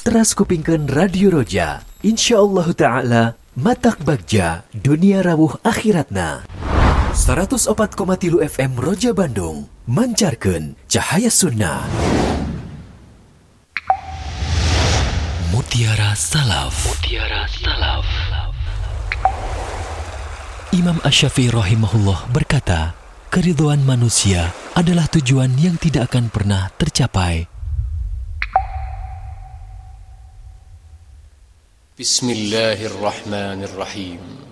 Teras kupingkeun Radio Roja. InsyaAllah ta'ala matak bagja dunia rawuh akhiratna. 104,3 FM Roja Bandung mancarkeun cahaya sunnah. Mutiara Salaf. Mutiara Salaf. Imam Asy-Syafi'i rahimahullah berkata, keridhaan manusia adalah tujuan yang tidak akan pernah tercapai. Bismillahirrahmanirrahim.